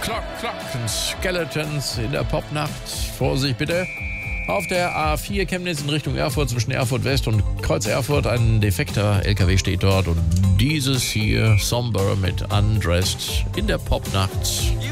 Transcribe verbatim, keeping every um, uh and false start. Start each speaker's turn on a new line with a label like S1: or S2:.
S1: Clock, Clock und Skeletons in der Popnacht. Vorsicht bitte. Auf der A vier Chemnitz in Richtung Erfurt zwischen Erfurt West und Kreuz Erfurt. Ein defekter L K W steht dort und dieses hier Somber mit Undressed in der Popnacht.